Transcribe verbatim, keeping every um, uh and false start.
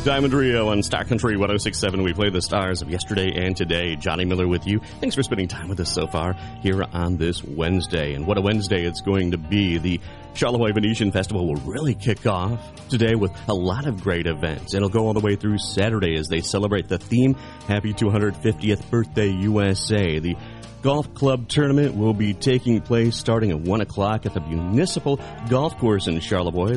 Diamond Rio on Star Country one oh six point seven. We play the stars of yesterday and today. Johnny Miller with you. Thanks for spending time with us so far here on this Wednesday. And what a Wednesday it's going to be. The Charlevoix Venetian Festival will really kick off today with a lot of great events. It'll go all the way through Saturday as they celebrate the theme, Happy two hundred fiftieth Birthday U S A. The Golf Club Tournament will be taking place starting at one o'clock at the Municipal Golf Course in Charlevoix.